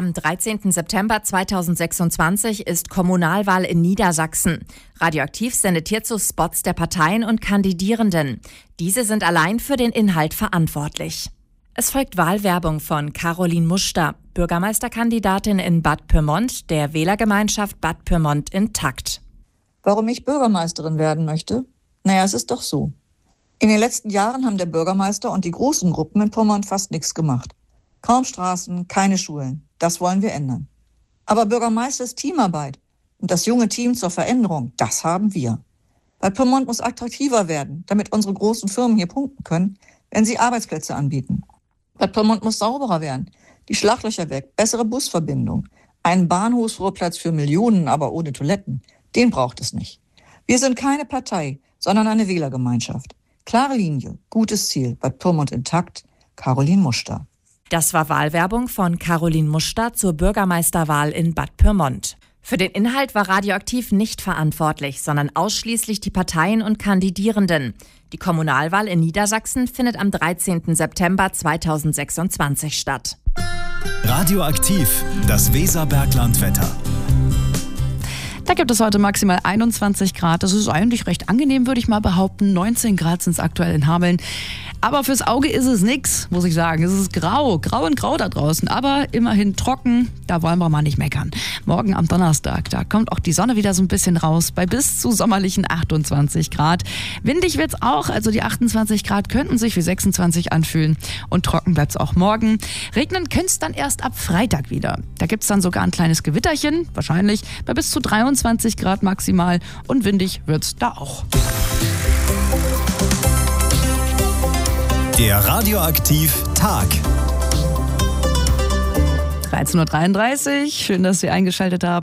Am 13. September 2026 ist Kommunalwahl in Niedersachsen. Radioaktiv sendet hierzu Spots der Parteien und Kandidierenden. Diese sind allein für den Inhalt verantwortlich. Es folgt Wahlwerbung von Caroline Muster, Bürgermeisterkandidatin in Bad Pyrmont, der Wählergemeinschaft Bad Pyrmont Intakt. Warum ich Bürgermeisterin werden möchte? Naja, es ist doch so. In den letzten Jahren haben der Bürgermeister und die großen Gruppen in Pyrmont fast nichts gemacht. Kaum Straßen, keine Schulen. Das wollen wir ändern. Aber Bürgermeister ist Teamarbeit. Und das junge Team zur Veränderung, das haben wir. Bad Pyrmont muss attraktiver werden, damit unsere großen Firmen hier punkten können, wenn sie Arbeitsplätze anbieten. Bad Pyrmont muss sauberer werden. Die Schlaglöcher weg, bessere Busverbindung. Einen Bahnhofsvorplatz für Millionen, aber ohne Toiletten. Den braucht es nicht. Wir sind keine Partei, sondern eine Wählergemeinschaft. Klare Linie, gutes Ziel. Bad Pyrmont Intakt, Caroline Muster. Das war Wahlwerbung von Caroline Muster zur Bürgermeisterwahl in Bad Pyrmont. Für den Inhalt war Radioaktiv nicht verantwortlich, sondern ausschließlich die Parteien und Kandidierenden. Die Kommunalwahl in Niedersachsen findet am 13. September 2026 statt. Radioaktiv, das Weserberglandwetter. Da gibt es heute maximal 21 Grad. Das ist eigentlich recht angenehm, würde ich mal behaupten. 19 Grad sind es aktuell in Hameln. Aber fürs Auge ist es nix, muss ich sagen. Es ist grau und grau da draußen. Aber immerhin trocken, da wollen wir mal nicht meckern. Morgen am Donnerstag, da kommt auch die Sonne wieder so ein bisschen raus. Bei bis zu sommerlichen 28 Grad. Windig wird's auch, also die 28 Grad könnten sich wie 26 anfühlen. Und trocken bleibt's auch morgen. Regnen könnte es dann erst ab Freitag wieder. Da gibt's dann sogar ein kleines Gewitterchen, wahrscheinlich bei bis zu 23 Grad maximal. Und windig wird's da auch. Der Radioaktiv-Tag. 13:33 Uhr. Schön, dass Sie eingeschaltet haben.